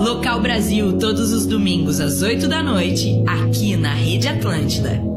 Local Brasil, todos os domingos às 8 da noite, aqui na Rede Atlântida.